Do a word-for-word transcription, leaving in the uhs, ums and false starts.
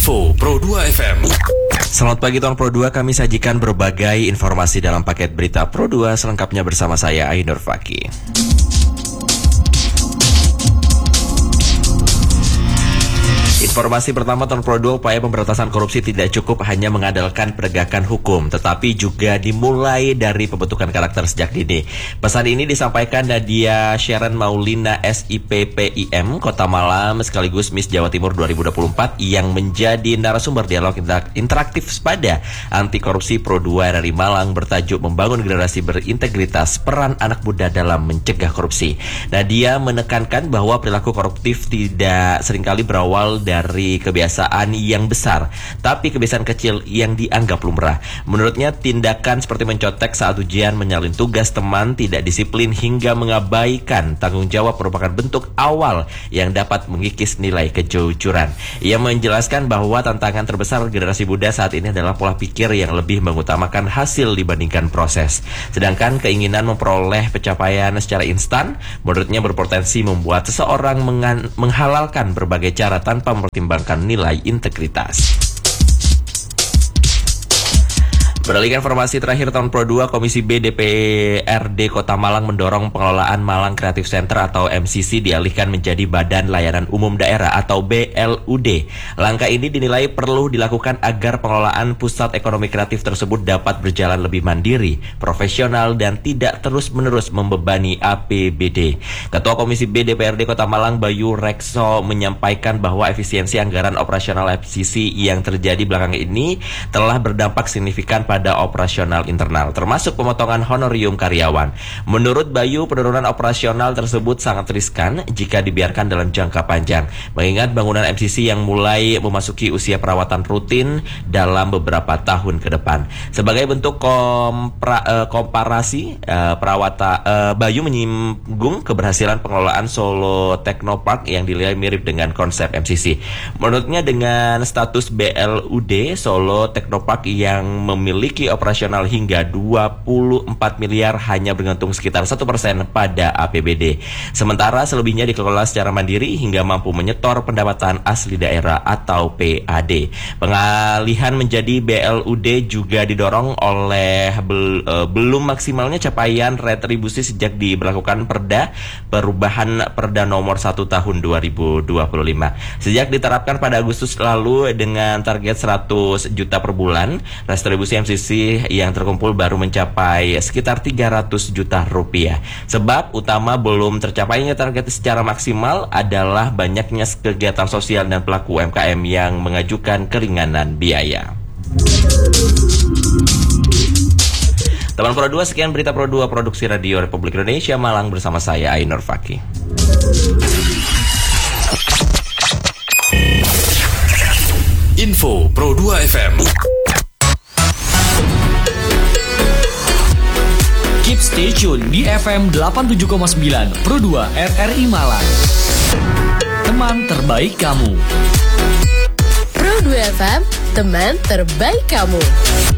Info Pro dua F M. Selamat pagi Tuan Pro dua, kami sajikan berbagai informasi dalam paket berita Pro dua selengkapnya bersama saya Ainur Fakih. Informasi pertama Tuan Pro dua, upaya pemberantasan korupsi tidak cukup hanya mengandalkan penegakan hukum, tetapi juga dimulai dari pembentukan karakter sejak dini. Pesan ini disampaikan Nadia Sharon Maulina S I P P I M Kota Malang sekaligus Miss Jawa Timur dua ribu dua puluh empat yang menjadi narasumber dialog interaktif Spada Anti Korupsi Pro dua dari Malang bertajuk Membangun Generasi Berintegritas, Peran Anak Muda dalam Mencegah Korupsi. Nadia menekankan bahwa perilaku koruptif tidak seringkali berawal dari dari kebiasaan yang besar, tapi kebiasaan kecil yang dianggap lumrah. Menurutnya, tindakan seperti mencontek saat ujian, menyalin tugas teman, tidak disiplin, hingga mengabaikan tanggung jawab merupakan bentuk awal yang dapat mengikis nilai kejujuran. Ia menjelaskan bahwa tantangan terbesar generasi muda saat ini adalah pola pikir yang lebih mengutamakan hasil dibandingkan proses. Sedangkan keinginan memperoleh pencapaian secara instan, menurutnya berpotensi membuat seseorang menghalalkan berbagai cara tanpa mempertimbangkan nilai integritas. Beralih ke informasi terakhir tahun Pro dua, Komisi B D P R D Kota Malang mendorong pengelolaan Malang Creative Center atau M C C dialihkan menjadi Badan Layanan Umum Daerah atau B L U D. Langkah ini dinilai perlu dilakukan agar pengelolaan pusat ekonomi kreatif tersebut dapat berjalan lebih mandiri, profesional, dan tidak terus-menerus membebani A P B D. Ketua Komisi B D P R D Kota Malang Bayu Rekso menyampaikan bahwa efisiensi anggaran operasional M C C yang terjadi belakangan ini telah berdampak signifikan pada operasional internal, termasuk pemotongan honorium karyawan. Menurut Bayu, penurunan operasional tersebut sangat riskan jika dibiarkan dalam jangka panjang, mengingat bangunan M C C yang mulai memasuki usia perawatan rutin dalam beberapa tahun ke depan. Sebagai bentuk kompra, uh, komparasi, uh, perawata, uh, Bayu menyinggung keberhasilan pengelolaan Solo Technopark yang dinilai mirip dengan konsep M C C. Menurutnya, dengan status B L U D, Solo Technopark yang memiliki memiliki operasional hingga dua puluh empat miliar hanya bergantung sekitar satu persen pada A P B D. Sementara selebihnya dikelola secara mandiri hingga mampu menyetor pendapatan asli daerah atau P A D. Pengalihan menjadi B L U D juga didorong oleh bel, uh, belum maksimalnya capaian retribusi sejak diberlakukan Perda Perubahan Perda nomor satu tahun dua ribu dua puluh lima. Sejak diterapkan pada Agustus lalu dengan target seratus juta per bulan, retribusi M C C yang terkumpul baru mencapai sekitar tiga ratus juta rupiah. Sebab utama belum tercapainya target secara maksimal adalah banyaknya kegiatan sosial dan pelaku U M K M yang mengajukan keringanan biaya. Teman Pro dua, sekian berita Pro dua Produksi Radio Republik Indonesia Malang bersama saya Ainur Fakih. Info Pro dua F M. Keep stay tune di F M delapan puluh tujuh koma sembilan Pro dua R R I Malang. Teman terbaik kamu. Pro dua F M, teman terbaik kamu.